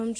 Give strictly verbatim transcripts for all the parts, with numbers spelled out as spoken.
Come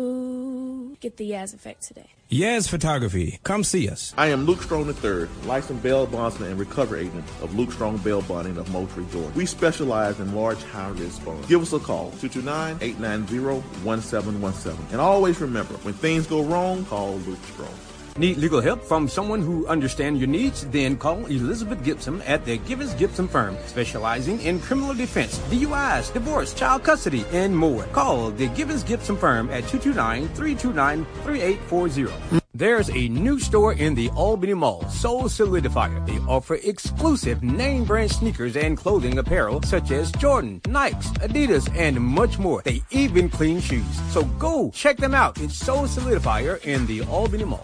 true. Get the Yaz effect today. Yaz Photography. Come see us. I am Luke Strong the third, licensed bail bondsman and recovery agent of Luke Strong Bail Bonding of Moultrie, Georgia. We specialize in large high-risk bonds. Give us a call, two two nine, eight nine zero, one seven one seven. And always remember, when things go wrong, call Luke Strong. Need legal help from someone who understands your needs? Then call Elizabeth Gibson at the Givens Gibson firm, specializing in criminal defense, D U Is, divorce, child custody, and more. Call the Givens Gibson firm at two two nine, three two nine, three eight four zero. There's a new store in the Albany Mall, Soul Solidifier. They offer exclusive name brand sneakers and clothing apparel such as Jordan, Nikes, Adidas, and much more. They even clean shoes. So go check them out. It's Soul Solidifier in the Albany Mall.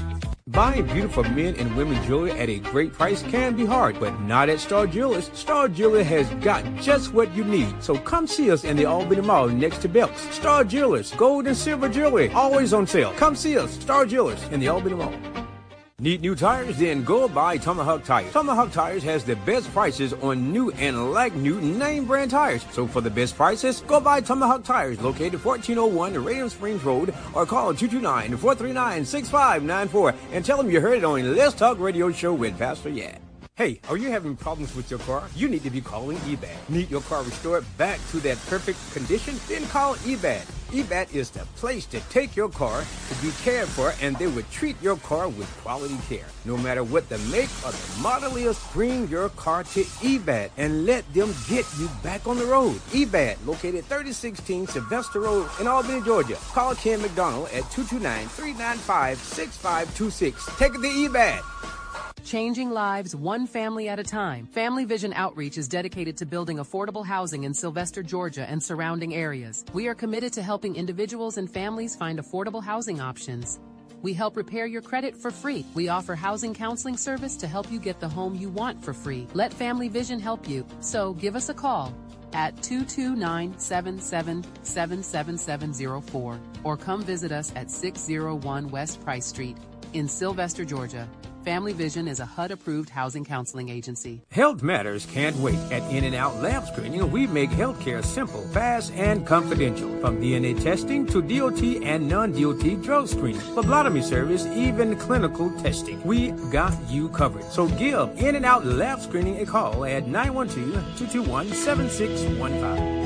Buying beautiful men and women jewelry at a great price can be hard, but not at Star Jewelers. Star Jewelers has got just what you need. So come see us in the Albany Mall next to Belk's. Star Jewelers, gold and silver jewelry, always on sale. Come see us, Star Jewelers in the Albany Mall. Need new tires? Then go buy Tomahawk Tires. Tomahawk Tires has the best prices on new and like new name brand tires. So for the best prices, go buy Tomahawk Tires, located fourteen oh one Radium Springs Road, or call two two nine, four three nine, six five nine four and tell them you heard it on Let's Talk Radio Show with Pastor Yad. Hey, are you having problems with your car? You need to be calling E B A D. Need your car restored back to that perfect condition? Then call E B A D. E B A D is the place to take your car to be cared for, and they will treat your car with quality care. No matter what the make or the model is, bring your car to E B A D and let them get you back on the road. E B A D, located thirty sixteen Sylvester Road in Albany, Georgia. Call Ken McDonald at two two nine, three nine five, six five two six. Take it to E B A D. Changing lives one family at a time. Family Vision Outreach is dedicated to building affordable housing in Sylvester, Georgia and surrounding areas. We are committed to helping individuals and families find affordable housing options. We help repair your credit for free. We offer housing counseling service to help you get the home you want for free. Let Family Vision help you. So give us a call at two two nine, seven seven seven, seven seven zero four or come visit us at six oh one West Price Street in Sylvester, Georgia. Family Vision is a H U D-approved housing counseling agency. Health matters can't wait. At In-N-Out Lab Screening, we make healthcare simple, fast, and confidential. From D N A testing to D O T and non-D O T drug screening, phlebotomy service, even clinical testing. We got you covered. So give In-N-Out Lab Screening a call at nine one two, two two one, seven six one five.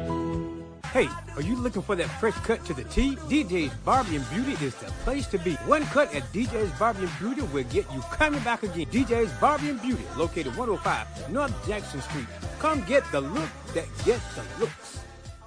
Hey, are you looking for that fresh cut to the T? D J's Barbie and Beauty is the place to be. One cut at D J's Barbie and Beauty will get you coming back again. D J's Barbie and Beauty, located one oh five North Jackson Street. Come get the look that gets the looks.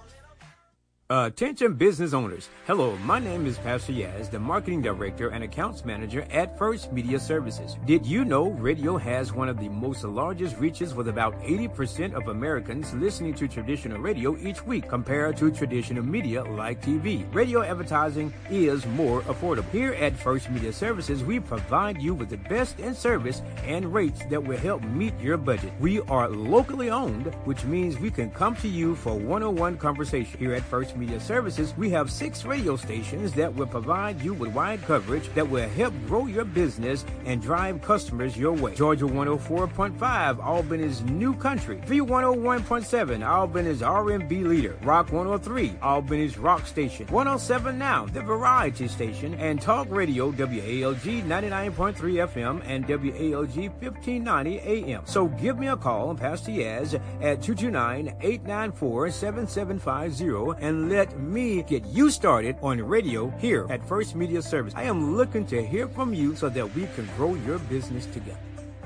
Attention business owners. Hello, my name is Pastor Yaz, the Marketing Director and Accounts Manager at First Media Services. Did you know radio has one of the most largest reaches with about eighty percent of Americans listening to traditional radio each week compared to traditional media like T V? Radio advertising is more affordable. Here at First Media Services, we provide you with the best in service and rates that will help meet your budget. We are locally owned, which means we can come to you for one-on-one conversation. Here at First Media Services, we have six radio stations that will provide you with wide coverage that will help grow your business and drive customers your way. Georgia one oh four point five, Albany's New Country. V one oh one point seven, Albany's R and B leader. Rock one oh three, Albany's rock station. one oh seven Now, the variety station. And Talk Radio, W A L G ninety-nine point three F M and W A L G fifteen ninety A M. So give me a call, Pastor Yaz, at two two nine, eight nine four, seven seven five zero and let me get you started on radio here at First Media Service. I am looking to hear from you so that we can grow your business together.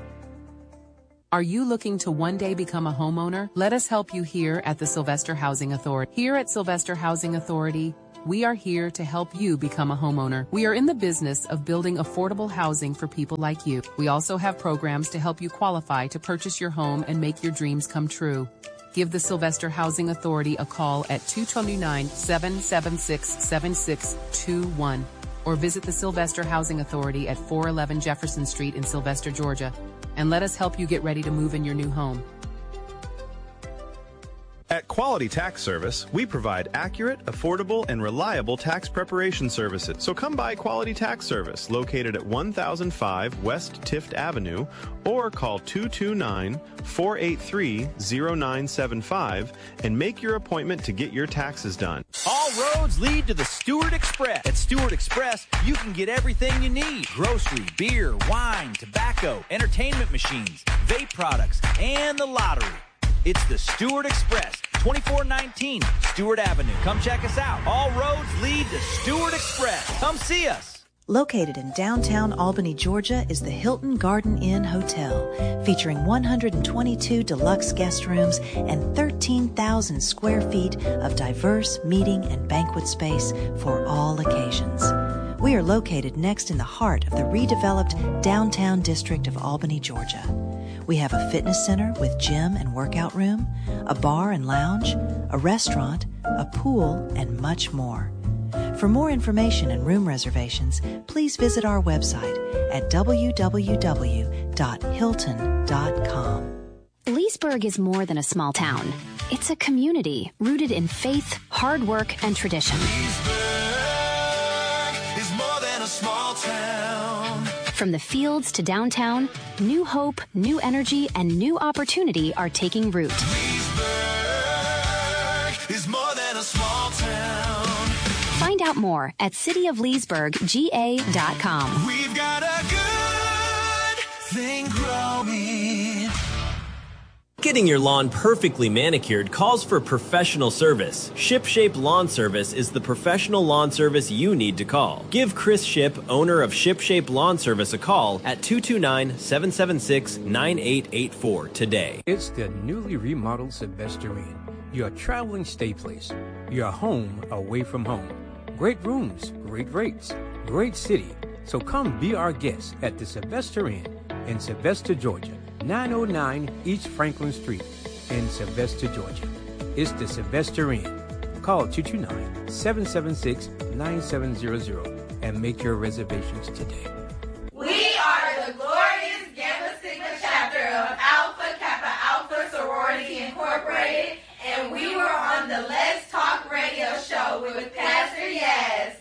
Are you looking to one day become a homeowner? Let us help you here at the Sylvester Housing Authority. Here at Sylvester Housing Authority, we are here to help you become a homeowner. We are in the business of building affordable housing for people like you. We also have programs to help you qualify to purchase your home and make your dreams come true. Give the Sylvester Housing Authority a call at two two nine, seven seven six, seven six two one or visit the Sylvester Housing Authority at four eleven Jefferson Street in Sylvester, Georgia, and let us help you get ready to move in your new home. At Quality Tax Service, we provide accurate, affordable, and reliable tax preparation services. So come by Quality Tax Service, located at one thousand five West Tift Avenue, or call two two nine, four eight three, zero nine seven five and make your appointment to get your taxes done. All roads lead to the Stewart Express. At Stewart Express, you can get everything you need. Grocery, beer, wine, tobacco, entertainment machines, vape products, and the lottery. It's the Stewart Express, twenty-four nineteen Stewart Avenue. Come check us out. All roads lead to Stewart Express. Come see us. Located in downtown Albany, Georgia, is the Hilton Garden Inn Hotel, featuring one hundred twenty-two deluxe guest rooms and thirteen thousand square feet of diverse meeting and banquet space for all occasions. We are located next in the heart of the redeveloped downtown district of Albany, Georgia. We have a fitness center with gym and workout room, a bar and lounge, a restaurant, a pool, and much more. For more information and room reservations, please visit our website at w w w dot hilton dot com. Leesburg is more than a small town. It's a community rooted in faith, hard work, and tradition. Leesburg is more than a small town. From the fields to downtown, new hope, new energy, and new opportunity are taking root. Leesburg is more than a small town. Find out more at city of leesburg g a dot com. We've got a good thing growing. Getting your lawn perfectly manicured calls for professional service. ShipShape Lawn Service is the professional lawn service you need to call. Give Chris Ship, owner of ShipShape Lawn Service, a call at two two nine, seven seven six, nine eight eight four today. It's the newly remodeled Sylvester Inn, your traveling stay place, your home away from home. Great rooms, great rates, great city. So come be our guest at the Sylvester Inn in Sylvester, Georgia. nine oh nine East Franklin Street in Sylvester, Georgia. It's the Sylvester Inn. Call two two nine, seven seven six, nine seven zero zero and make your reservations today. We are the glorious Gamma Sigma chapter of Alpha Kappa Alpha Sorority Incorporated, and we were on the Let's Talk radio show with Pastor Yaz.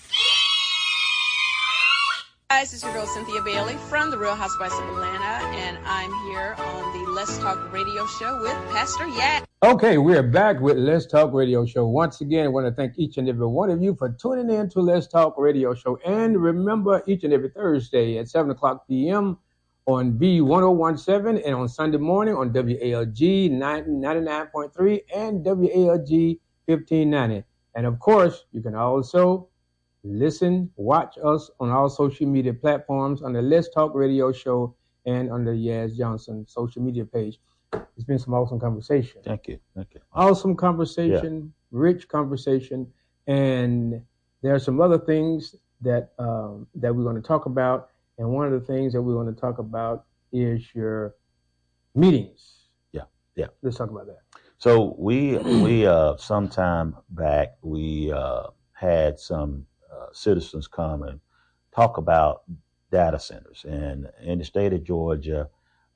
Guys, it's your girl Cynthia Bailey from the Real Housewives of Atlanta, and I'm here on the Let's Talk radio show with Pastor Yaz. Okay, we're back with Let's Talk Radio Show. Once again, I want to thank each and every one of you for tuning in to Let's Talk Radio Show. And remember, each and every Thursday at seven o'clock p.m. on B ten seventeen and on Sunday morning on W A L G ninety-nine point three and W A L G fifteen ninety. And of course, you can also listen, watch us on all social media platforms on the Let's Talk Radio Show and on the Yaz Johnson social media page. It's been some awesome conversation. Thank you. Thank you. Awesome conversation, yeah. Rich conversation. And there are some other things that um, that we're going to talk about. And one of the things that we're going to talk about is your meetings. Yeah, yeah. Let's talk about that. So we, we uh, sometime back, we uh, had some uh, citizens come and talk about data centers. And in the state of Georgia,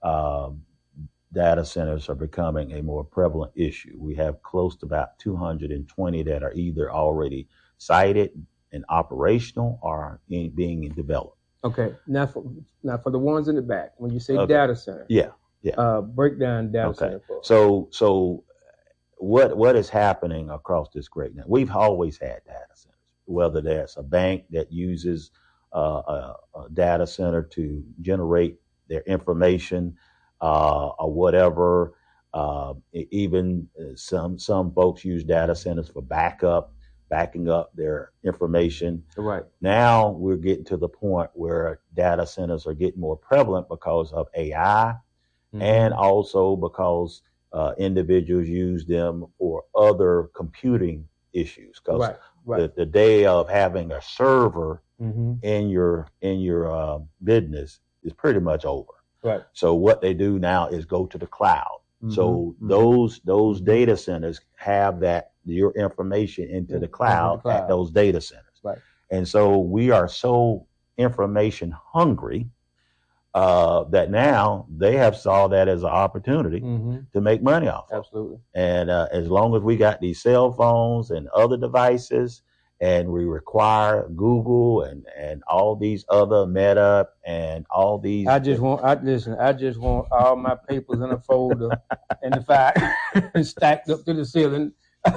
um, data centers are becoming a more prevalent issue. We have close to about two hundred twenty that are either already sited and operational or in, being developed. Okay. Now for, now for the ones in the back, when you say okay. data center, yeah, yeah, uh, break down data okay. center for us. So, so what what is happening across this great net? We've always had data centers, whether that's a bank that uses uh, a, a data center to generate their information. Uh, or whatever. Uh, even some some folks use data centers for backup, backing up their information. Right. Now we're getting to the point where data centers are getting more prevalent because of A I, mm-hmm. and also because uh, individuals use them for other computing issues. Because right. right. the, the day of having a server mm-hmm. in your in your uh, business is pretty much over. Right. So what they do now is go to the cloud. Mm-hmm. So mm-hmm. those those data centers have that your information into mm-hmm. the, cloud the cloud at those data centers. Right. And so we are so information hungry uh, that now they have saw that as an opportunity Mm-hmm. to make money off of. Absolutely. And uh, as long as we got these cell phones and other devices, and we require Google and, and all these other Meta and all these. I just want, I listen, I just want all my papers in a folder and the file stacked up to the ceiling.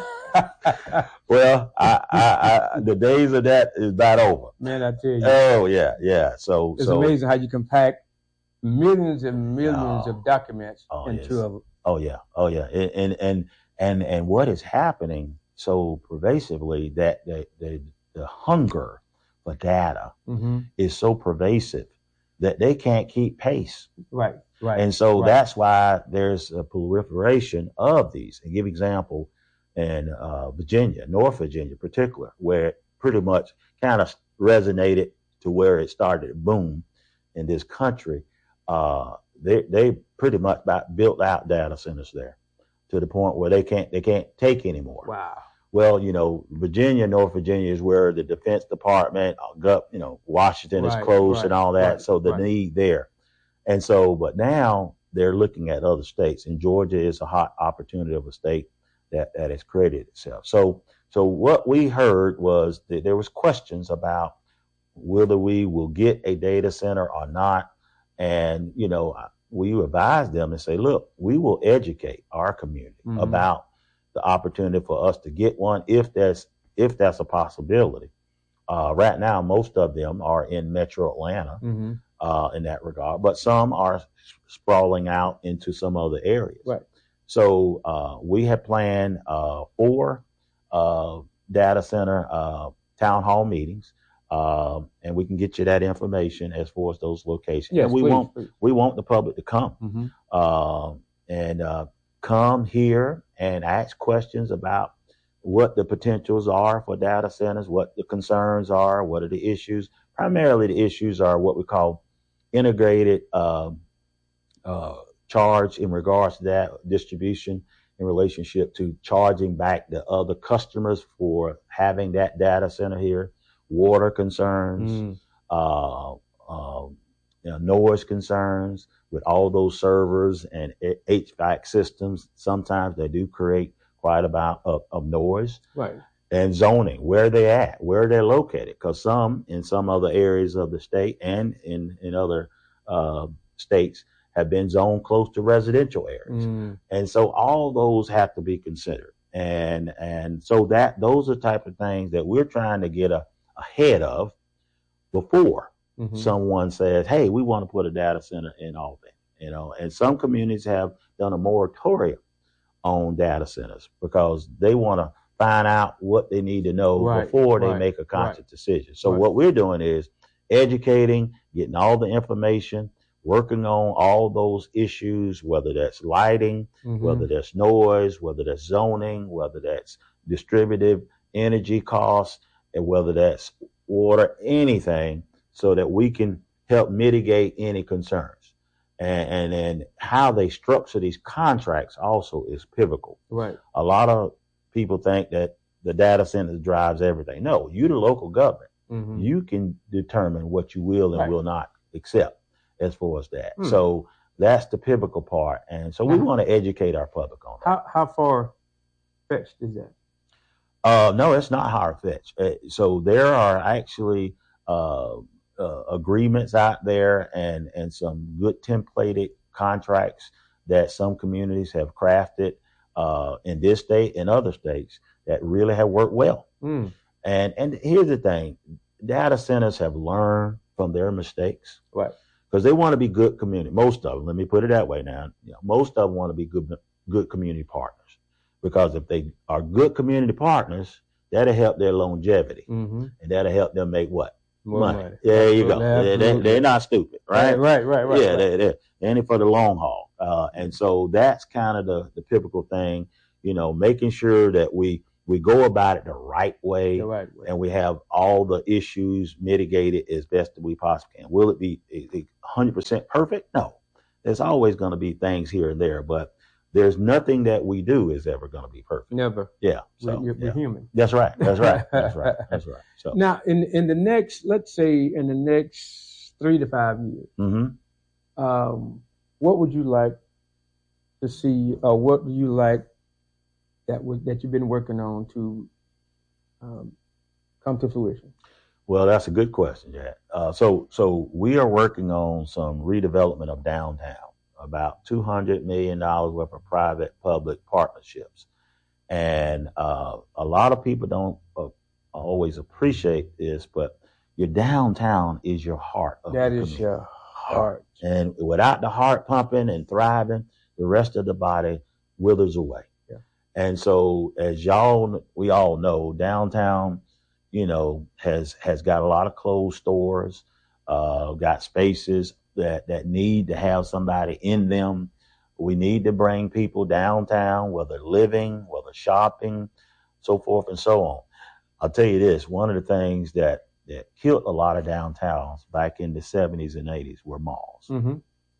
Well, I, I, I, the days of that is about over. Man, I tell you. Oh yeah, yeah. So it's so, amazing how you can pack millions and millions oh, of documents oh, into yes. a. Oh yeah, oh yeah, and and and and what is happening so pervasively that the the, the hunger for data Mm-hmm. is so pervasive that they can't keep pace. Right, right. And so right. that's why there's a proliferation of these. And give example in uh, Virginia, North Virginia in particular, where it pretty much kind of resonated to where it started to boom in this country. Uh, they they pretty much about built out data centers there to the point where they can't they can't take anymore. Wow. Well, you know, Virginia, North Virginia is where the Defense Department, you know, Washington is Right, close right, and all that. right, so the right. need there. And so, but now they're looking at other states, and Georgia is a hot opportunity of a state that, that has created itself. So, so what we heard was that there was questions about whether we will get a data center or not. And, you know, we advised them and say, look, we will educate our community Mhm. about the opportunity for us to get one if that's if that's a possibility. Uh, right now, most of them are in Metro Atlanta Mm-hmm. uh, in that regard, but some are sprawling out into some other areas. Right. So uh, we have planned uh, four uh, data center uh, town hall meetings, uh, and we can get you that information as far as those locations. Yes, and we please, want please. we want the public to come Mm-hmm. uh, and uh, come here and ask questions about what the potentials are for data centers, what the concerns are, what are the issues. Primarily, the issues are what we call integrated uh, uh, charge in regards to that distribution in relationship to charging back the other customers for having that data center here, water concerns, Mm. uh, uh, you know, noise concerns with all those servers and H V A C systems. Sometimes they do create quite a amount of, of noise. Right. And zoning, where they at, where they're located, because some in some other areas of the state and in in other uh, states have been zoned close to residential areas, Mm. and so all those have to be considered. And and so that those are the type of things that we're trying to get a, ahead of before Mhm. someone says, "Hey, we want to put a data center in Albany." You know, and some communities have done a moratorium on data centers because they want to find out what they need to know Right, before they right, make a conscious right. decision. So Right. what we're doing is educating, getting all the information, working on all those issues, whether that's lighting, Mhm. whether that's noise, whether that's zoning, whether that's distributive energy costs, and whether that's water, anything, so that we can help mitigate any concerns. And, and, and how they structure these contracts also is pivotal. Right. A lot of people think that the data center drives everything. No, you the local government. Mhm. You can determine what you will and Right. will not accept as far as that. Hmm. So that's the pivotal part. And so we Now- want to educate our public on that. How how far fetched is that? Uh, no, it's not hard fetched. Uh, so there are actually uh, uh, agreements out there and, and some good templated contracts that some communities have crafted uh, in this state and other states that really have worked well. Mm. And and here's the thing, data centers have learned from their mistakes. Right. Because they want to be good community. Most of them, let me put it that way now. You know, most of them want to be good good community partners. Because if they are good community partners, that'll help their longevity. Mm-hmm. And that'll help them make what? More money. money. There you go. Absolutely, They, they, absolutely. they're not stupid, right? Right, right, right, Yeah, right. They, they're, they're in it for the long haul. Uh, and so that's kind of the, the typical thing, you know, making sure that we, we go about it the right way, The right way. and we have all the issues mitigated as best that we possibly can. Will it be a- a one hundred percent perfect? No. There's always going to be things here and there, but there's nothing that we do is ever going to be perfect. Never. Yeah. We're- So, we're yeah. human. That's right. That's right. That's right. That's right. So, Now, in in the next, let's say, in the next three to five years, hmm um, what would you like to see, or what do you like that was that you've been working on to um, come to fruition? Well, that's a good question, Jack. Uh, so, so we are working on some redevelopment of downtown, about two hundred million dollars worth of private-public partnerships. And uh, a lot of people don't uh, always appreciate this, but your downtown is your heart of That the is community. your heart. And without the heart pumping and thriving, the rest of the body withers away. Yeah. And so, as y'all, we all know, downtown, you know, has has got a lot of closed stores, uh, got spaces that that need to have somebody in them. We need to bring people downtown, whether living, whether shopping, so forth and so on. I'll tell you this, one of the things that, that killed a lot of downtowns back in the seventies and eighties were malls. Mm-hmm.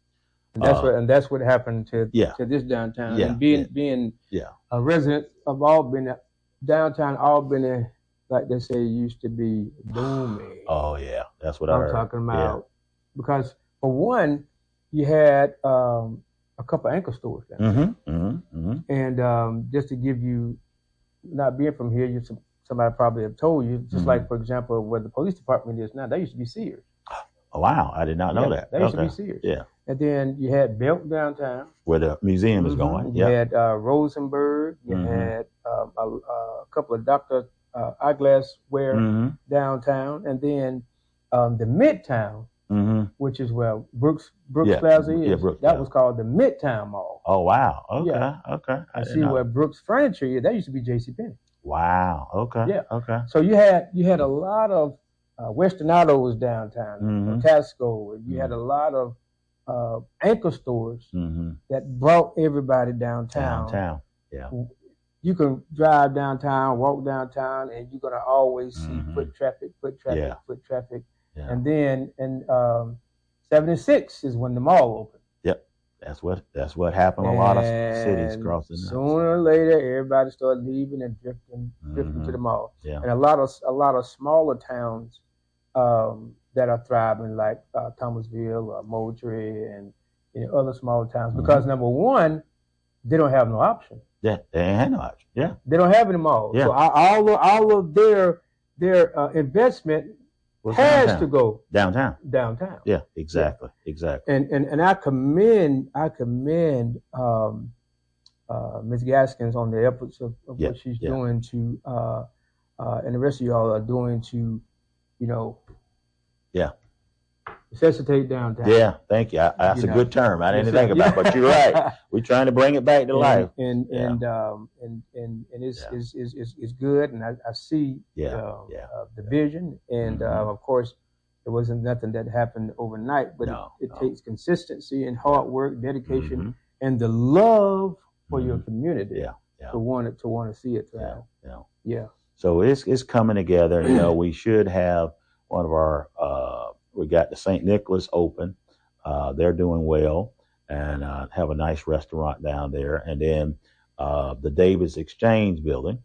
And that's Uh, what and that's what happened to yeah. to this downtown. Yeah, And being yeah. being Yeah. a resident of Albany, downtown Albany, like they say, used to be booming. Oh, yeah, that's what I I'm heard. talking Yeah. about. Because for one, you had um, a couple anchor stores down there. Mm-hmm, mm-hmm, mm-hmm. And um, just to give you, not being from here, you somebody probably have told you, just Mhm. like, for example, where the police department is now, that used to be Sears. Oh, wow, I did not know Yeah, that. That used Okay. to be Sears. Yeah, And then you had Belk downtown. where the museum is Mhm. going. You Yeah. had uh, Rosenberg. You Mhm. had um, a, a couple of Doctor Uh, eyeglass wear Mhm. downtown, and then um, the Midtown, Mm-hmm. which is where Brooks Brooks Yeah, Plaza is. yeah, Brooks that Plaza. was called the Midtown Mall. Oh, wow. Okay. Yeah. Okay. I I didn't see know. where Brooks Furniture is. That used to be JCPenney. Wow. Okay. Yeah. Okay. So you had you had a lot of uh, Western Auto was downtown, Mhm. Tasco, and you had a lot of uh, anchor stores Mm-hmm. that brought everybody downtown. Downtown. Yeah. You can drive downtown, walk downtown, and you're gonna always see Mhm. foot traffic, foot traffic, Yeah. foot traffic. Yeah. And then in um, seventy-six is when the mall opened. Yep. That's what that's what happened. A lot of cities And crossing. that. Sooner or later, everybody started leaving and drifting, drifting to the mall. Yeah. And a lot of a lot of smaller towns um, that are thriving, like uh, Thomasville, or Moultrie, and you know, other small towns, because number one, they don't have no option. Yeah. They ain't had no option. Yeah. They don't have any malls. Yeah. So all all of, all of their their uh, investment What's has downtown? to go Downtown. downtown. Yeah. Exactly. Exactly. And and and I commend I commend um, uh, Miz Gaskins on the efforts of, of Yeah, what she's yeah. doing to uh, uh, and the rest of y'all are doing to, you know, Yeah. necessitate downtown. Yeah. Thank you. I, that's You a know. good term. I didn't Yes, think sir. about it, but you're right. We're trying to bring it back to and, life. And Yeah. and um and and and it's Yeah. is is is is good, and I, I see Yeah, uh, yeah. uh, the vision, and Mhm. uh, of course, it wasn't nothing that happened overnight, but No, it, it no. takes consistency and hard work, dedication, Mhm. and the love for your community Yeah. Yeah. to want it to want to see it thrive. Yeah. Yeah. So it's it's coming together. You know, we should have one of our. Uh, we got the Saint Nicholas open. Uh, they're doing well, and uh, have a nice restaurant down there. And then uh, the Davis Exchange building,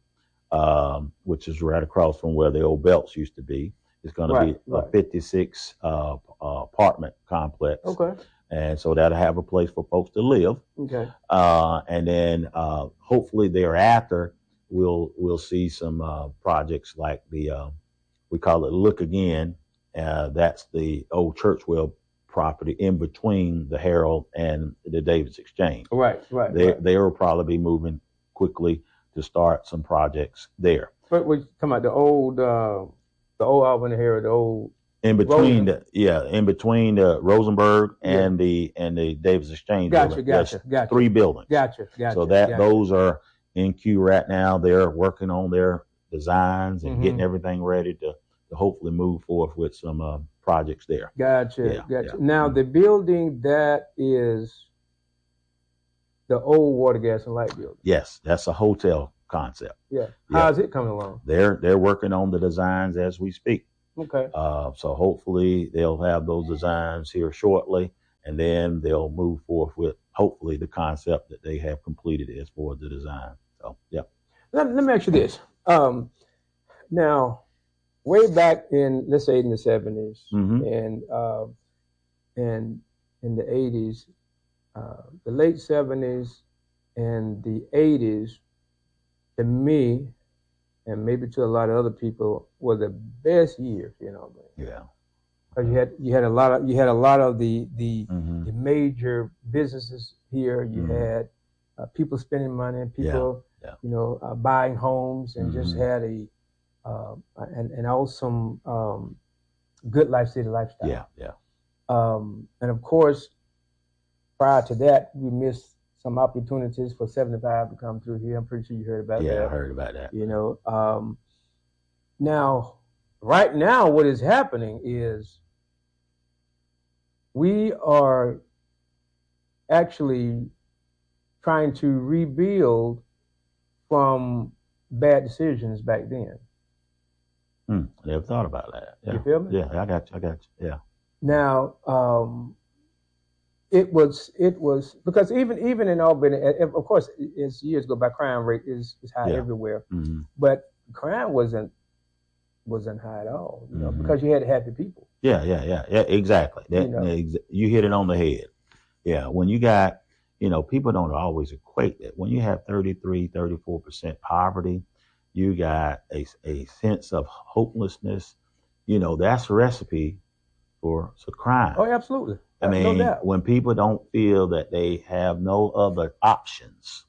um, which is right across from where the old Belts used to be, is going to Right, be a right. fifty-six uh, uh, apartment complex. Okay. And so that'll have a place for folks to live. Okay. Uh, and then uh, hopefully thereafter, we'll we'll see some uh, projects like the uh, we call it Look Again. Uh, that's the old Churchwell property in between the Herald and the Davis Exchange. Right. Right. They right. they will probably be moving quickly to start some projects there. But we're talking about the old, uh, the old Albany Herald, the old. In between Rosen- the yeah, in between the Rosenberg and the and the Davis Exchange. Gotcha, building. gotcha, There's gotcha. Three buildings. Gotcha. Gotcha. So that gotcha. those are in queue right now. They're working on their designs and Mhm. getting everything ready to, to hopefully move forth with some uh, projects there. Gotcha. Yeah, gotcha. yeah. Now the building that is the old water, gas, and light building. Yes, that's a hotel concept. Yeah. Yeah. How's it coming along? They're they're working on the designs as we speak. Okay. Uh, so hopefully they'll have those designs here shortly, and then they'll move forth with hopefully the concept that they have completed as far as the design. So yeah. Let, let me ask you this. Um, now, way back in, let's say in the seventies, Mhm. and um, and in the eighties, uh, the late seventies and the eighties, to me, and maybe to a lot of other people, were the best years, you know. Yeah. Because you had you had a lot of you had a lot of the the, mm-hmm. the major businesses here. You mm-hmm. had uh, people spending money, people yeah. Yeah. you know uh, buying homes, and mm-hmm. just had a uh, an, an awesome um, good life city lifestyle. Yeah, yeah. Um, and of course, prior to that, we missed some opportunities for seventy-five to come through here. I'm pretty sure you heard about yeah, that. Yeah, I heard about that. You know, um, now, right now, what is happening is we are actually trying to rebuild from bad decisions back then. Hmm, I never thought about that. Yeah. You feel me? Yeah, I got you. I got you. Yeah. Now, um, it was it was because even even in Albany, of course, as years go by, crime rate is, is high yeah. everywhere. Mm-hmm. But crime wasn't wasn't high at all, you know, mm-hmm. because you had happy people. Yeah, yeah, yeah, yeah. Exactly. That, you know? ex- you hit it on the head. Yeah, when you got, you know, people don't always equate that. When you have thirty-three, thirty-four percent poverty, you got a a sense of hopelessness. You know, that's a recipe for some crime. Oh, absolutely. I mean, no doubt. When people don't feel that they have no other options,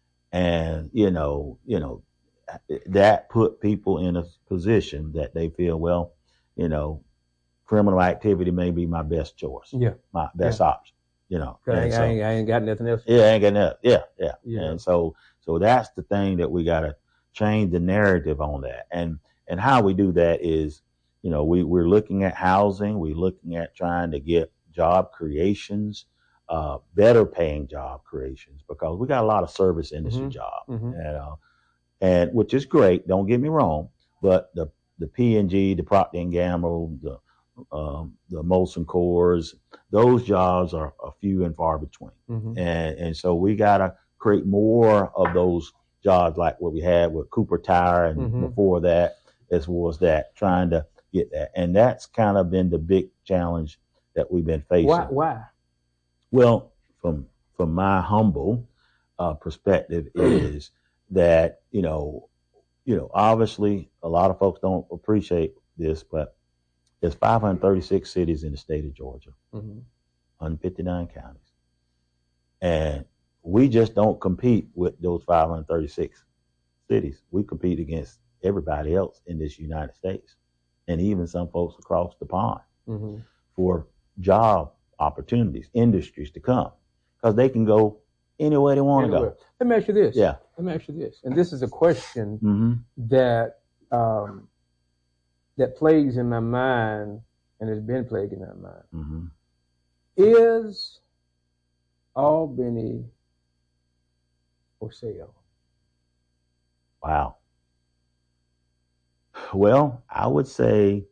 and you know, you know, that put people in a position that they feel, well, you know, criminal activity may be my best choice. Yeah. My best yeah. option. You know. I ain't, so, I, ain't, I ain't got nothing else. Yeah, I ain't got nothing. Yeah, yeah, yeah. And so, so that's the thing that we gotta change the narrative on that, and and how we do that is, you know, we we're looking at housing, we're looking at trying to get job creations, uh, better paying job creations, because we got a lot of service industry mm-hmm. jobs, mm-hmm. and uh, and which is great. Don't get me wrong, but the the P and G, the Procter and Gamble, the um, the Molson Coors, those jobs are, are few and far between, mm-hmm. and and so we gotta create more of those jobs like what we had with Cooper Tire, and mm-hmm. before that, as was that trying to get that, and that's kind of been the big challenge that we've been facing. Why? Why? Well, from from my humble uh, perspective is that, you know, you know, obviously a lot of folks don't appreciate this, but there's five hundred thirty-six cities in the state of Georgia, mm-hmm. one hundred fifty-nine counties, and we just don't compete with those five hundred thirty-six cities. We compete against everybody else in this United States, and even some folks across the pond, mm-hmm. for job opportunities, industries to come, because they can go anywhere they want to go. Let me ask you this. Yeah. Let me ask you this, and this is a question mm-hmm. that um, that plagues in my mind, and has been plaguing my mind. Mm-hmm. Is Albany for sale? Wow. Well, I would say,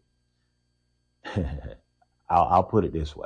I'll, I'll put it this way.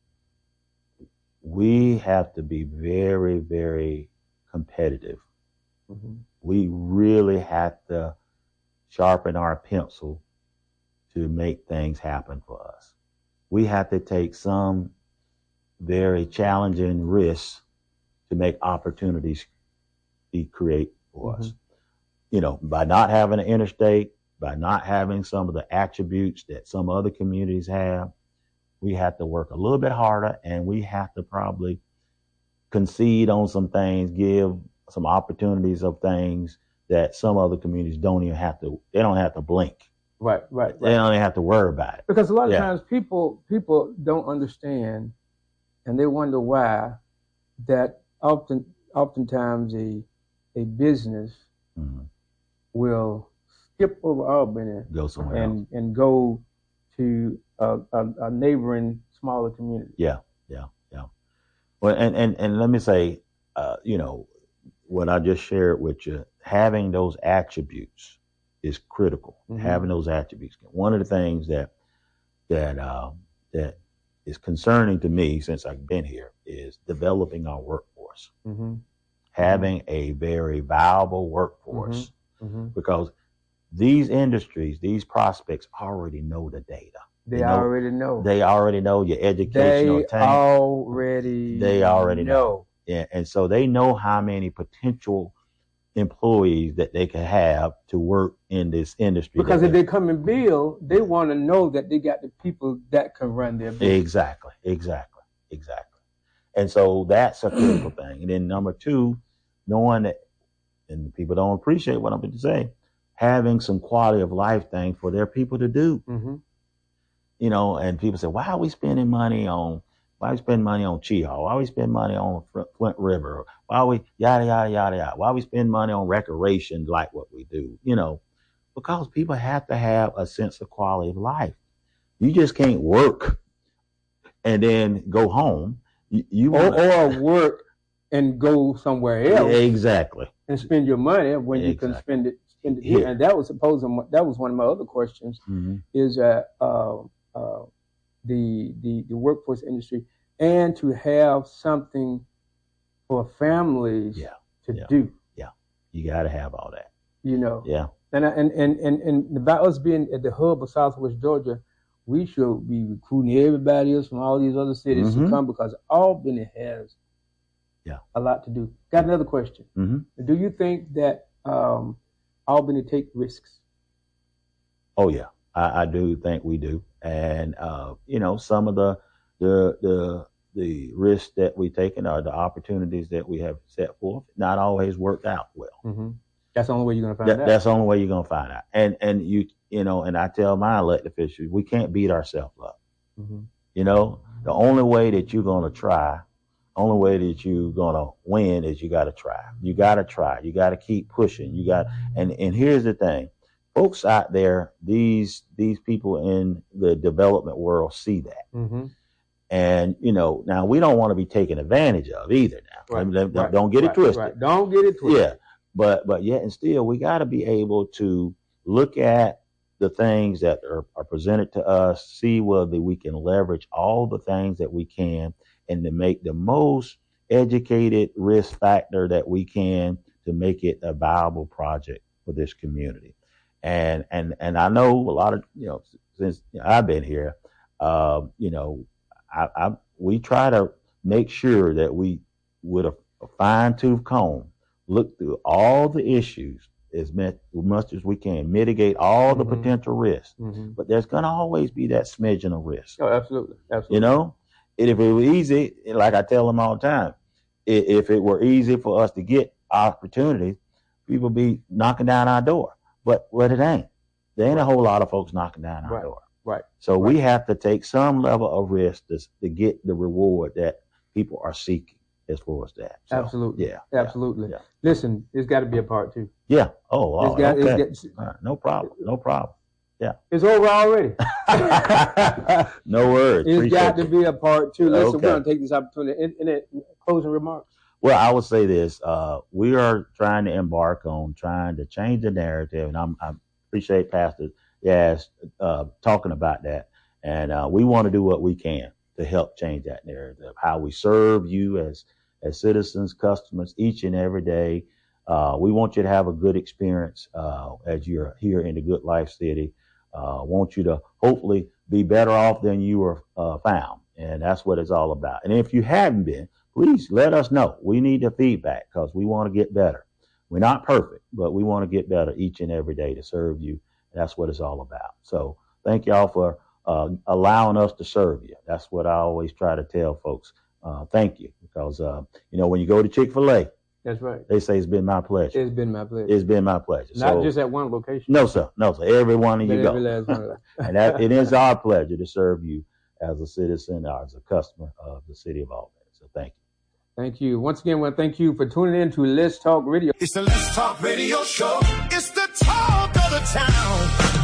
We have to be very, very competitive. Mm-hmm. We really have to sharpen our pencil to make things happen for us. We have to take some very challenging risks to make opportunities be create for mm-hmm. us. You know, by not having an interstate, by not having some of the attributes that some other communities have, we have to work a little bit harder, and we have to probably concede on some things, give some opportunities of things that some other communities don't even have to, they don't have to blink. Right, right, right. They don't even have to worry about it. Because a lot of yeah. times people people don't understand, and they wonder why that often oftentimes a a business mm-hmm. will skip over Albany go somewhere and else. and go to a, a, a neighboring smaller community. Yeah, yeah, yeah. Well, and and and let me say, uh, you know, what I just shared with you, having those attributes is critical. Mm-hmm. Having those attributes. One of the things that that uh, that is concerning to me since I've been here is developing our workforce. Mm-hmm. Having a very viable workforce, mm-hmm. Mm-hmm. because these industries, these prospects already know the data. They, they know, already know. They already know your educational They attainment. already They already know. know. Yeah, and so they know how many potential employees that they can have to work in this industry. Because if they come and build, they want to know that they got the people that can run their business. Exactly, exactly, exactly. And so that's a critical thing. And then number two, knowing that, and people don't appreciate what I'm going to say, having some quality of life thing for their people to do. Mm-hmm. You know, and people say, why are we spending money on, why are we spending money on Cheehaw? Why are we spending money on Flint River? Why are we, yada, yada, yada, yada. Why are we spending money on recreation like what we do? You know, because people have to have a sense of quality of life. You just can't work and then go home. You, you or, wanna, or work and go somewhere else. Exactly. And spend your money when exactly. you can spend it, spend it here. Yeah. And that was supposed that was one of my other questions, mm-hmm. is that uh, uh, the, the the workforce industry, and to have something for families yeah. to yeah. do. Yeah, you got to have all that. You know. Yeah. And and and and and about us being at the hub of Southwest Georgia, we should be recruiting everybody else from all these other cities mm-hmm. to come, because Albany has yeah a lot to do. Got another question. Mm-hmm. Do you think that um, Albany take risks? Oh yeah, I, I do think we do. And, uh, you know, some of the, the, the, the risks that we taken are the opportunities that we have set forth, not always worked out well. Mm-hmm. That's the only way you're going to find that, out. That's the only way you're going to find out. And, and you, you know, and I tell my elected officials, we can't beat ourselves up. Mm-hmm. You know, the only way that you're going to try, only way that you're going to win is you got to try. You got to try. You got to keep pushing. You got, and, and here's the thing. Folks out there, these these people in the development world see that. Mm-hmm. And, you know, now we don't want to be taken advantage of either now. Right, don't, right, don't get right, it twisted. Right. Don't get it twisted. Yeah. But but yet and still, we got to be able to look at the things that are, are presented to us, see whether we can leverage all the things that we can, and to make the most educated risk factor that we can to make it a viable project for this community. And, and, and I know a lot of, you know, since you know, I've been here, uh, you know, I, I, we try to make sure that we, with a, a fine tooth comb, look through all the issues as much as we can, mitigate all mm-hmm. the potential risks. Mm-hmm. But there's going to always be that smidgen of risk. Oh, absolutely. Absolutely. You know, and if it were easy, like I tell them all the time, if it were easy for us to get opportunities, people be knocking down our door. But what it ain't, there ain't a whole lot of folks knocking down our right. door. Right. So right. we have to take some level of risk to, to get the reward that people are seeking as far as that. So, absolutely. Yeah. Absolutely. Yeah. Listen, there's got to be a part two. Yeah. Oh, oh it's got, okay. It's got, All right. No problem. No problem. Yeah. It's over already. No worries. It's Appreciate got to it. be a part two. Listen, Okay. we're going to take this opportunity. In, in, in closing remarks. Well, I would say this. Uh, we are trying to embark on trying to change the narrative, and I'm, I appreciate Pastor Yaz uh, talking about that. And uh, we want to do what we can to help change that narrative, how we serve you as as citizens, customers, each and every day. Uh, we want you to have a good experience uh, as you're here in the Good Life City. Uh, want you to hopefully be better off than you were uh, found. And that's what it's all about. And if you haven't been, please let us know. We need the feedback because we want to get better. We're not perfect, but we want to get better each and every day to serve you. That's what it's all about. So thank y'all for uh, allowing us to serve you. That's what I always try to tell folks. Uh, thank you. Because, uh, you know, when you go to Chick-fil-A, that's right. They say it's been my pleasure. It's been my pleasure. It's been my pleasure. Not so, just at one location. No, sir. No, sir. Every one of you go. Every last one of them. And that, it is our pleasure to serve you as a citizen or as a customer of the city of Albany. So thank you. Thank you. Once again, well, thank you for tuning in to Let's Talk Radio. It's the Let's Talk Radio Show. It's the talk of the town.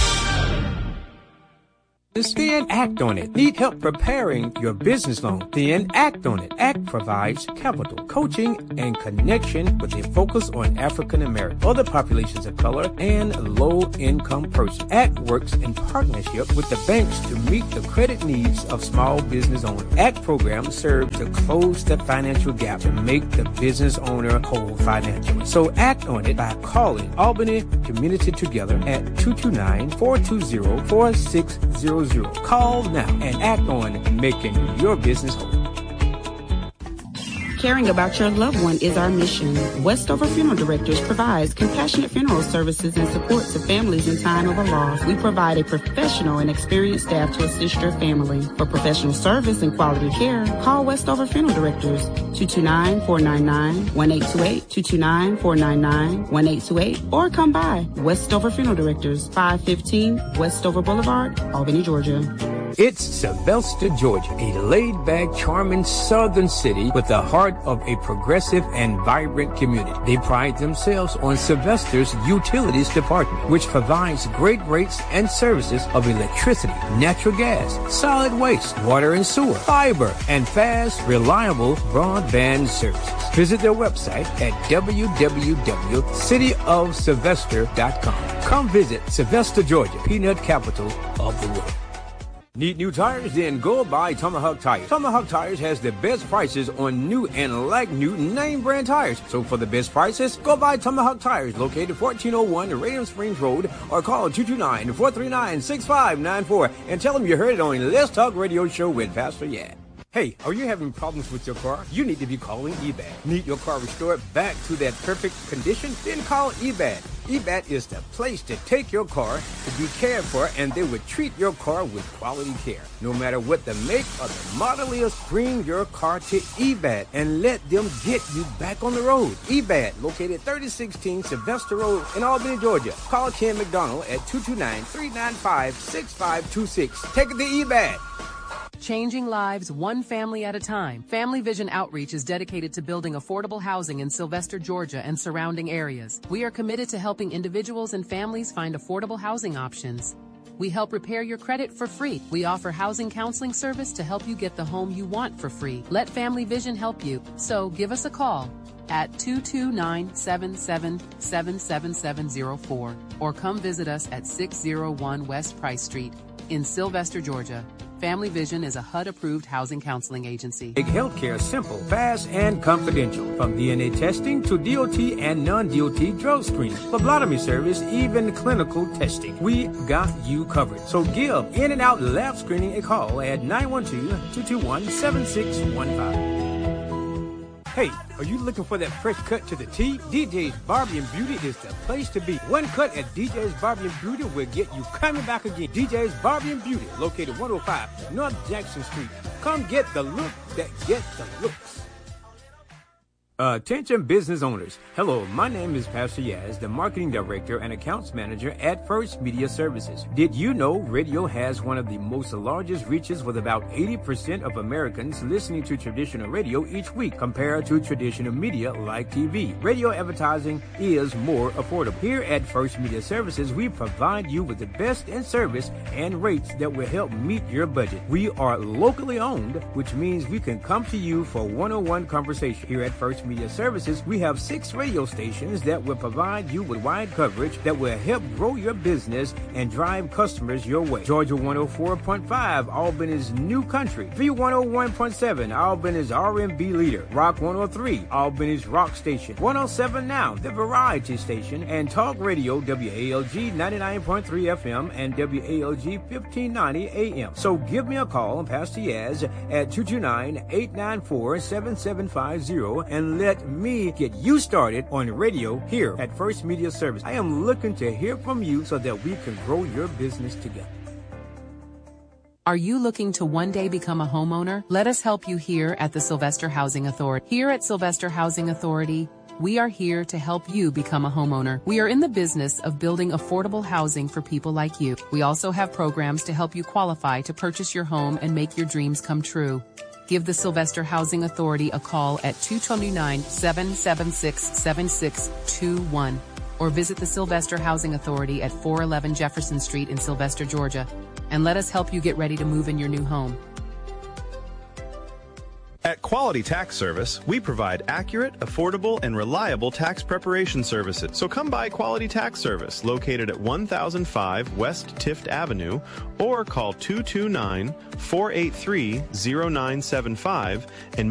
Then act on it. Need help preparing your business loan? Then act on it. ACT provides capital, coaching, and connection with a focus on African American, other populations of color, and low-income persons. ACT works in partnership with the banks to meet the credit needs of small business owners. ACT program serves to close the financial gap to make the business owner whole financially. So act on it by calling Albany Community Together at two two nine, four two zero, four six zero zero. hundred. Call now and act on making your business whole. Caring about your loved one is our mission. Westover Funeral Directors provides compassionate funeral services and support to families in time of a loss. We provide a professional and experienced staff to assist your family. For professional service and quality care, call Westover Funeral Directors, two two nine, four nine nine, one eight two eight, two two nine, four nine nine, one eight two eight, or come by Westover Funeral Directors, five fifteen Westover Boulevard, Albany, Georgia. It's Sylvester, Georgia, a laid-back, charming southern city with the heart of a progressive and vibrant community. They pride themselves on Sylvester's Utilities Department, which provides great rates and services of electricity, natural gas, solid waste, water and sewer, fiber, and fast, reliable broadband services. Visit their website at w w w dot city of sylvester dot com. Come visit Sylvester, Georgia, peanut capital of the world. Need new tires? Then go buy Tomahawk Tires. Tomahawk Tires has the best prices on new and like new name brand tires. So for the best prices, go buy Tomahawk Tires, located fourteen oh one Radium Springs Road, or call two two nine, four three nine, six five nine four and tell them you heard it on Let's Talk Radio Show with Pastor Yad. Hey, are you having problems with your car? You need to be calling E B A D. Need your car restored back to that perfect condition? Then call E B A D. E B A D is the place to take your car to be cared for, and they will treat your car with quality care. No matter what the make or the model is, bring your car to E B A D and let them get you back on the road. E B A D, located thirty sixteen Sylvester Road in Albany, Georgia. Call Ken McDonald at two two nine, three nine five, six five two six. Take it to E B A D. Changing lives one family at a time. Family Vision Outreach is dedicated to building affordable housing in Sylvester, Georgia and surrounding areas. We are committed to helping individuals and families find affordable housing options. We help repair your credit for free. We offer housing counseling service to help you get the home you want for free. Let Family Vision help you. So give us a call at two two nine, seven seven seven, seven seven zero four or come visit us at six oh one West Price Street in Sylvester, Georgia. Family Vision is a H U D-approved housing counseling agency. Make healthcare simple, fast, and confidential. From D N A testing to D O T and non-D O T drug screening, phlebotomy service, even clinical testing. We got you covered. So give In and Out Lab Screening a call at nine one two, two two one, seven six one five. Hey, are you looking for that fresh cut to the T? D J's Barbie and Beauty is the place to be. One cut at D J's Barbie and Beauty will get you coming back again. D J's Barbie and Beauty, located one oh five North Jackson Street. Come get the look that gets the looks. Attention business owners. Hello, my name is Pastor Yaz, the Marketing Director and Accounts Manager at First Media Services. Did you know radio has one of the most largest reaches with about eighty percent of Americans listening to traditional radio each week compared to traditional media like T V? Radio advertising is more affordable. Here at First Media Services, we provide you with the best in service and rates that will help meet your budget. We are locally owned, which means we can come to you for one-on-one conversation. Here at First Media Services, we have six radio stations that will provide you with wide coverage that will help grow your business and drive customers your way. Georgia one oh four point five, Albany's New Country. V one oh one point seven, Albany's R and B leader. Rock one oh three, Albany's rock station. one oh seven Now, the variety station. And Talk Radio, W A L G ninety-nine point three F M and W A L G fifteen ninety A M. So give me a call, Pastor Yaz, at two two nine, eight nine four, seven seven five zero and let me get you started on radio here at First Media Service. I am looking to hear from you so that we can grow your business together. Are you looking to one day become a homeowner? Let us help you here at the Sylvester Housing Authority. Here at Sylvester Housing Authority, we are here to help you become a homeowner. We are in the business of building affordable housing for people like you. We also have programs to help you qualify to purchase your home and make your dreams come true. Give the Sylvester Housing Authority a call at two two nine, seven seven six, seven six two one or visit the Sylvester Housing Authority at four eleven Jefferson Street in Sylvester, Georgia, and let us help you get ready to move in your new home. At Quality Tax Service, we provide accurate, affordable, and reliable tax preparation services. So come by Quality Tax Service, located at one thousand five West Tift Avenue, or call two two nine, four eight three, zero nine seven five and